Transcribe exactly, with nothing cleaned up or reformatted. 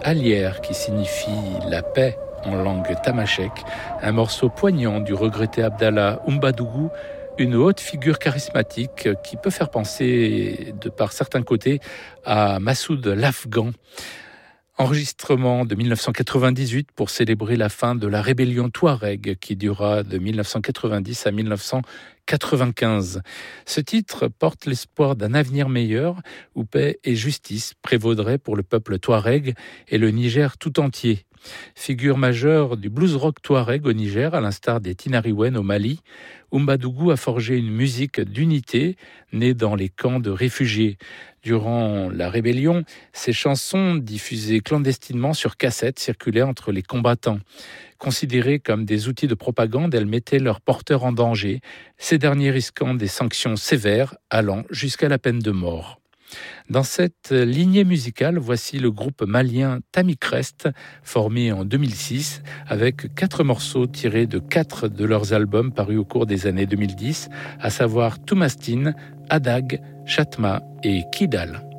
Alière qui signifie la paix en langue tamashek, un morceau poignant du regretté Abdallah Oumbadogou, une haute figure charismatique qui peut faire penser, de par certains côtés, à Massoud l'Afghan. Enregistrement de dix-neuf cent quatre-vingt-dix-huit pour célébrer la fin de la rébellion Touareg qui dura de dix-neuf cent quatre-vingt-dix à dix-neuf cent quatre-vingt-quinze. Ce titre porte l'espoir d'un avenir meilleur où paix et justice prévaudraient pour le peuple Touareg et le Niger tout entier. Figure majeure du blues rock Touareg au Niger, à l'instar des Tinariwen au Mali, Oumbadogou a forgé une musique d'unité née dans les camps de réfugiés. Durant la rébellion, ses chansons, diffusées clandestinement sur cassette, circulaient entre les combattants. Considérées comme des outils de propagande, elles mettaient leurs porteurs en danger, ces derniers risquant des sanctions sévères allant jusqu'à la peine de mort. Dans cette lignée musicale, voici le groupe malien Tamikrest, formé en deux mille six, avec quatre morceaux tirés de quatre de leurs albums parus au cours des années deux mille dix, à savoir Toumastine, Adag, Chatma et Kidal.